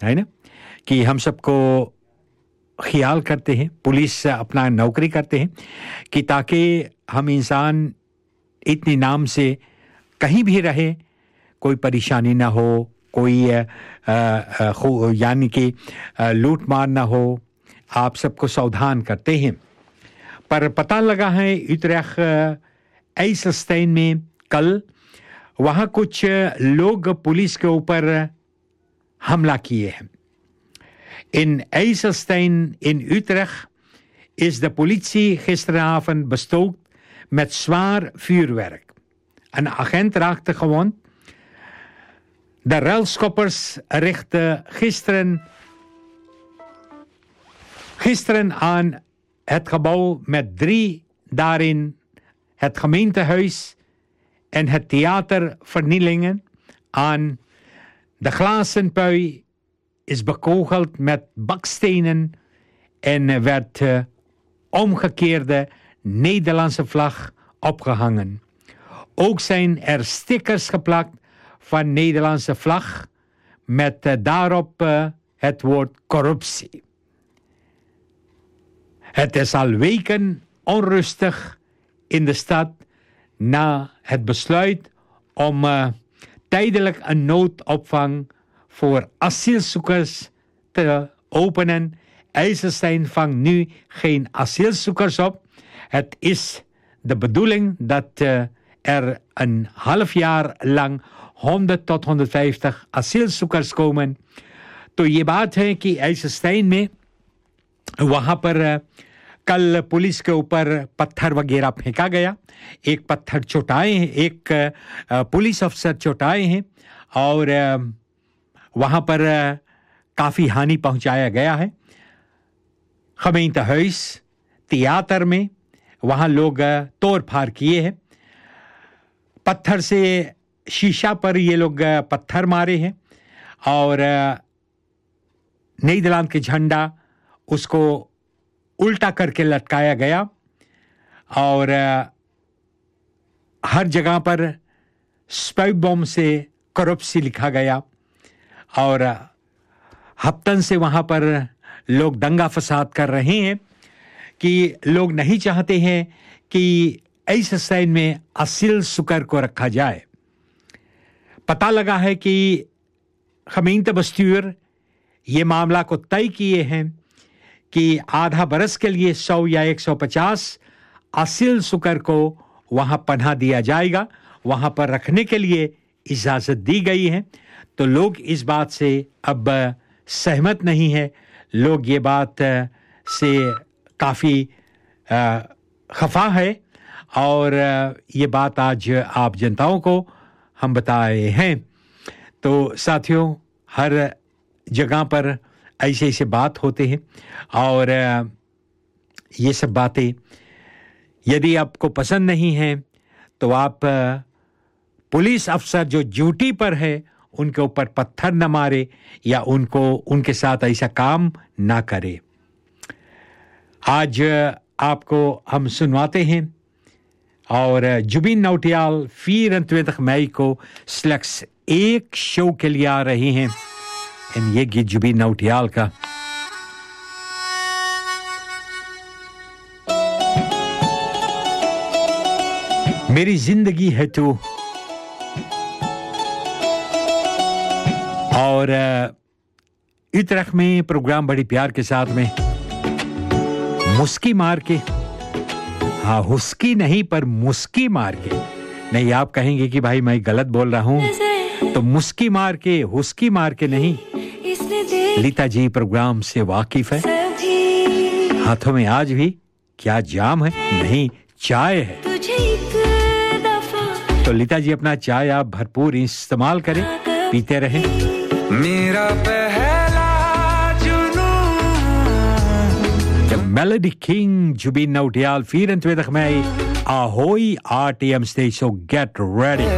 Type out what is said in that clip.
है ना, कि हम सबको ख्याल करते हैं, पुलिस अपना नौकरी करते हैं कि ताकि हम इंसान इतने नाम से कहीं भी रहे, कोई परेशानी ना हो, कोई यानी कि लूट मार ना हो, आप सबको सावधान करते हैं। पर पता लगा है यूट्रेख्ट IJsselstein में कल वहाँ कुछ लोग पुलिस के ऊपर हमला किए हैं। In IJsselstein in Utrecht is de politie gisteravond bestookt met zwaar vuurwerk. Een agent raakte gewond. De ruilschoppers richtten gisteren aan het gebouw met 3 daarin het gemeentehuis en het theater vernielingen aan. De glazen pui is bekogeld met bakstenen en werd omgekeerde Nederlandse vlag opgehangen. Ook zijn er stickers geplakt van Nederlandse vlag met daarop het woord corruptie. Het is al weken onrustig in de stad na het besluit om tijdelijk een noodopvang voor asielzoekers te openen. IJsselstein vangt nu geen asielzoekers op. Het is de bedoeling dat er een half jaar lang 100 tot 150 asielzoekers komen. तो ये बात है कि IJsselstein में वहाँ पर कल police के ऊपर पत्थर वगैरह फेंका गया, एक पत्थर चोटाए हैं, एक पुलिस अफसर चोटाए हैं और वहाँ पर काफ़ी हानि पहुँचाया गया है। gemeentehuis theater में वहाँ लोग तोड़ फाड़ किए हैं, पत्थर से शीशा पर ये लोग पत्थर मारे हैं और नीदरलैंड के झंडा उसको उल्टा करके लटकाया गया और हर जगह पर स्पाई बॉम्ब से करप्सी लिखा गया और हफ्तन से वहाँ पर लोग दंगा फसाद कर रहे हैं कि लोग नहीं चाहते हैं कि IJsselstein में asielzoeker को रखा जाए। पता लगा है कि gemeentebestuur ये मामला को तय किए हैं कि आधा बरस के लिए 100 या 150 asielzoeker को वहाँ पनाह दिया जाएगा, वहाँ पर रखने के लिए इजाज़त दी गई है। तो लोग इस बात से अब सहमत नहीं है, लोग ये बात से काफ़ी खफा है और ये बात आज आप जनताओं को हम बताए हैं। तो साथियों, हर जगह पर ऐसे ऐसे बात होते हैं और ये सब बातें यदि आपको पसंद नहीं हैं तो आप पुलिस अफसर जो ड्यूटी पर है उनके ऊपर पत्थर न मारे या उनके साथ ऐसा काम ना करे। आज आपको हम सुनवाते हैं और जुबिन नौटियाल 24 मई को स्लैक्स एक शो के लिए आ रही हैं। ये गीत जुबिन नौटियाल का। मेरी जिंदगी है तू और यूट्रेख्ट में प्रोग्राम बड़ी प्यार के साथ में मुस्की मार के, हाँ हुस्की नहीं पर मुस्की मार के, नहीं आप कहेंगे कि भाई मैं गलत बोल रहा हूं, तो मुस्की मार के हुस्की मार के नहीं, लीता जी प्रोग्राम से वाकिफ है। हाथों में आज भी क्या जाम है? नहीं, चाय है। तो लीता जी अपना चाय आप भरपूर इस्तेमाल करें, पीते रहें। मेरा पहला जुनून The Melody King Jubiin Nautiyal 24 mei Ahoy RTM stage, so get ready.